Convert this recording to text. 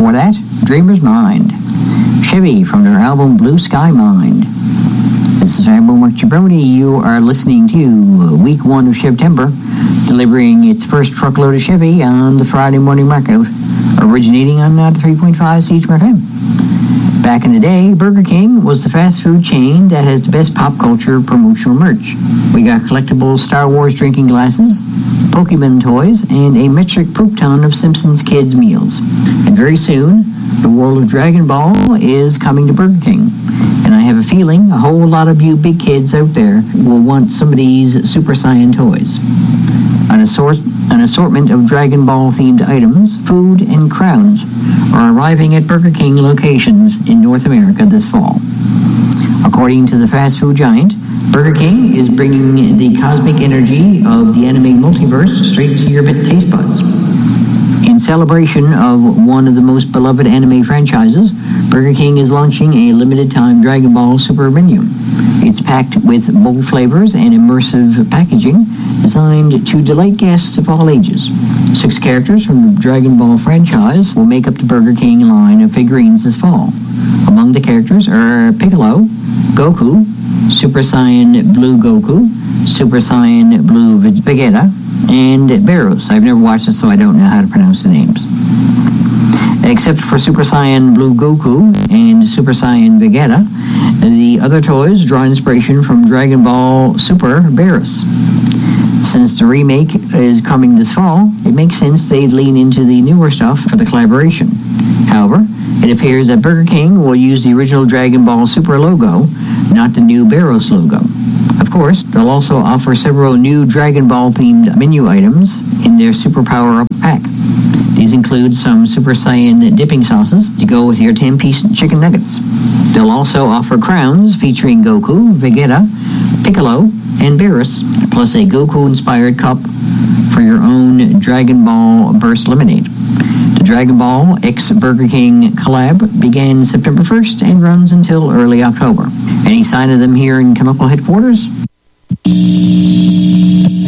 Before that, Dreamer's Mind. Chevy from their album Blue Sky Mind. This is Rambo McJabroni. You are listening to week 1 of Chevtember, delivering its first truckload of Chevy on the Friday morning markout, originating on 3.5 CHMR FM. Back in the day, Burger King was the fast food chain that has the best pop culture promotional merch. We got collectible Star Wars drinking glasses, Pokemon toys, and a metric poop ton of Simpsons kids meals. And very soon, the world of Dragon Ball is coming to Burger King. And I have a feeling a whole lot of you big kids out there will want some of these Super Saiyan toys. An assortment of Dragon Ball themed items, food, and crowns are arriving at Burger King locations in North America this fall. According to the fast food giant, Burger King is bringing the cosmic energy of the anime multiverse straight to your taste buds. In celebration of one of the most beloved anime franchises, Burger King is launching a limited-time Dragon Ball Super menu. It's packed with bold flavors and immersive packaging designed to delight guests of all ages. 6 characters from the Dragon Ball franchise will make up the Burger King line of figurines this fall. Among the characters are Piccolo, Goku, Super Saiyan Blue Goku, Super Saiyan Blue Vegeta, and Barros. I've never watched it, so I don't know how to pronounce the names. Except for Super Saiyan Blue Goku and Super Saiyan Vegeta, the other toys draw inspiration from Dragon Ball Super Barros. Since the remake is coming this fall, it makes sense they'd lean into the newer stuff for the collaboration. However, it appears that Burger King will use the original Dragon Ball Super logo, not the new Barros logo. Of course, they'll also offer several new Dragon Ball-themed menu items in their Super Power-Up pack. These include some Super Saiyan dipping sauces to go with your 10-piece chicken nuggets. They'll also offer crowns featuring Goku, Vegeta, Piccolo, and Barros, plus a Goku-inspired cup for your own Dragon Ball Burst Lemonade. The Dragon Ball X Burger King collab began September 1st and runs until early October. Any sign of them here in Knuckle headquarters?